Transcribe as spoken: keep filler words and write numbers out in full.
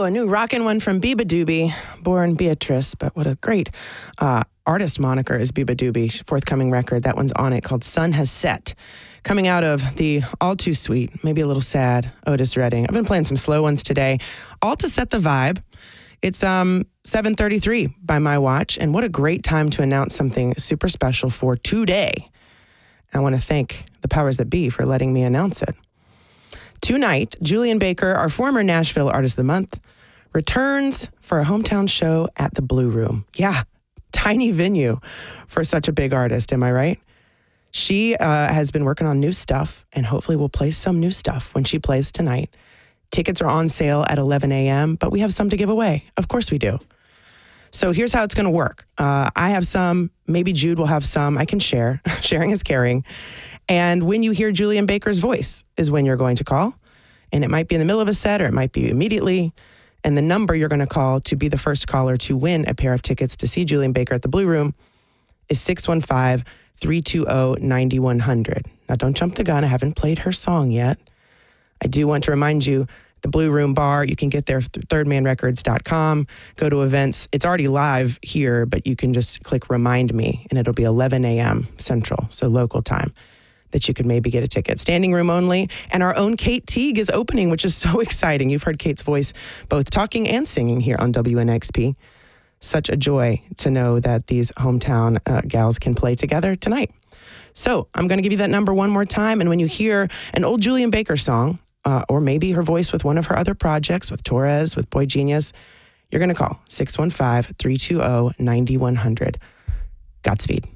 a new rockin' one from Biba Doobie, born Beatrice, but what a great uh, artist moniker is Biba Doobie. Forthcoming record, that one's on it, called Sun Has Set. Coming out of the all too sweet, maybe a little sad, Otis Redding. I've been playing some slow ones today, all to set the vibe. It's um seven thirty-three by my watch, and what a great time to announce something super special for today. I want to thank the powers that be for letting me announce it. Tonight, Julien Baker, our former Nashville Artist of the Month, returns for a hometown show at the Blue Room. Yeah, tiny venue for such a big artist, am I right? She uh, has been working on new stuff, and hopefully will play some new stuff when she plays tonight. Tickets are on sale at eleven a.m., but we have some to give away. Of course we do. So here's how it's going to work. Uh, I have some. Maybe Jude will have some. I can share. Sharing is caring. And when you hear Julien Baker's voice is when you're going to call. And it might be in the middle of a set or it might be immediately. And the number you're going to call to be the first caller to win a pair of tickets to see Julien Baker at the Blue Room is six one five, three two zero, nine one zero zero. Now, don't jump the gun. I haven't played her song yet. I do want to remind you, the Blue Room Bar, you can get there through third man records dot com. Go to events. It's already live here, but you can just click Remind Me, and it'll be eleven a.m. Central, so local time, that you could maybe get a ticket. Standing room only. And our own Kate Teague is opening, which is so exciting. You've heard Kate's voice both talking and singing here on W N X P. Such a joy to know that these hometown uh, gals can play together tonight. So I'm going to give you that number one more time. And when you hear an old Julien Baker song, uh, or maybe her voice with one of her other projects, with Torres, with Boy Genius, you're going to call six one five, three two zero, nine one zero zero. Godspeed.